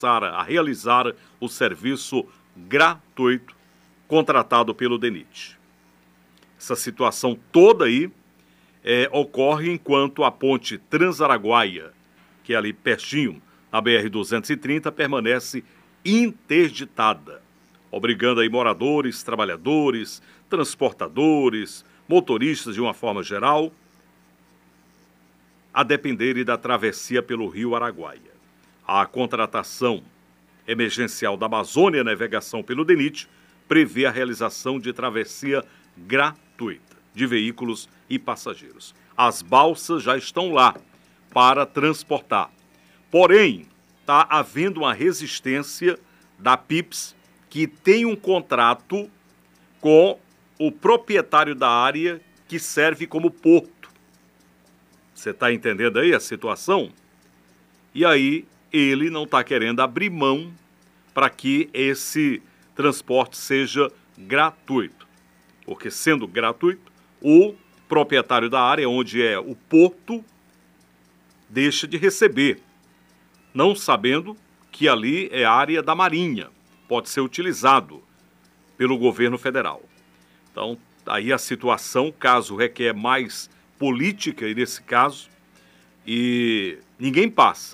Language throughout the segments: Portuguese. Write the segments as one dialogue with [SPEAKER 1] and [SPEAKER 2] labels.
[SPEAKER 1] a realizar o serviço gratuito contratado pelo DENIT. Essa situação toda aí ocorre enquanto a ponte Transaraguaia, que é ali pertinho, na BR-230, permanece interditada, obrigando aí moradores, trabalhadores, transportadores, motoristas de uma forma geral, a dependerem da travessia pelo rio Araguaia. A contratação emergencial da Amazônia Navegação pelo DENIT prevê a realização de travessia gratuita de veículos e passageiros. As balsas já estão lá para transportar. Porém, está havendo uma resistência da PIPS, que tem um contrato com o proprietário da área que serve como porto. Você está entendendo aí a situação? E aí ele não está querendo abrir mão para que esse transporte seja gratuito. Porque sendo gratuito, o proprietário da área, onde é o porto, deixa de receber, não sabendo que ali é área da Marinha, pode ser utilizado pelo governo federal. Então, aí a situação, o caso requer mais política, e nesse caso, e ninguém passa.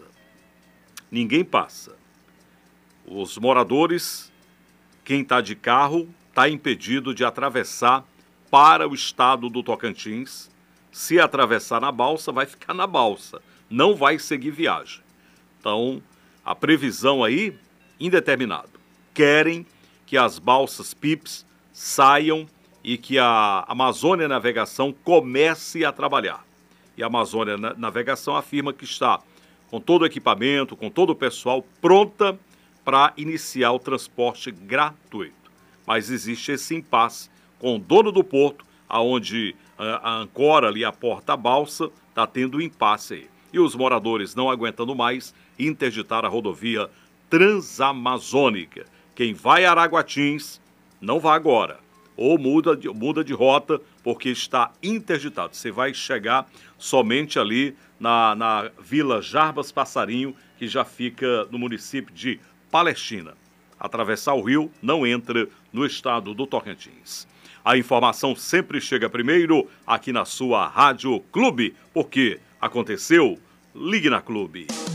[SPEAKER 1] Os moradores, quem está de carro, está impedido de atravessar para o estado do Tocantins. Se atravessar na balsa, vai ficar na balsa, não vai seguir viagem. Então, a previsão aí, indeterminado. Querem que as balsas PIPs saiam e que a Amazônia Navegação comece a trabalhar. E a Amazônia Navegação afirma que está com todo o equipamento, com todo o pessoal pronta para iniciar o transporte gratuito. Mas existe esse impasse com o dono do porto, aonde a ancora ali a porta-balsa, está tendo um impasse aí. E os moradores, não aguentando mais, interditaram a rodovia Transamazônica. Quem vai a Araguatins, não vá agora. Ou muda de rota, porque está interditado. Você vai chegar somente ali na Vila Jarbas Passarinho, que já fica no município de Palestina. Atravessar o rio não entra no estado do Tocantins. A informação sempre chega primeiro aqui na sua Rádio Clube, porque aconteceu, ligue na Clube.